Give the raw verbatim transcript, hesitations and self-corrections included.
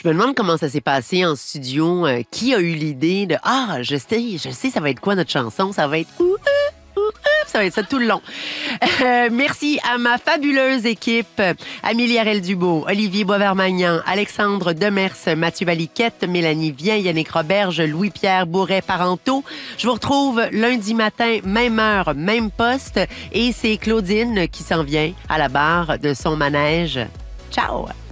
Je me demande comment ça s'est passé en studio. Euh, qui a eu l'idée de Ah, je sais, je sais, ça va être quoi notre chanson? Ça va être ouh, ouh, ouh, ouh. Ça va être ça tout le long. Euh, merci à ma fabuleuse équipe. Amélie Arel-Dubo, Olivier Boisvert-Magnan, Alexandre Demers, Mathieu Valiquette, Mélanie Vien, Yannick Roberge, Louis-Pierre Bourret-Parenteau. Je vous retrouve lundi matin, même heure, même poste. Et c'est Claudine qui s'en vient à la barre de son manège. Ciao!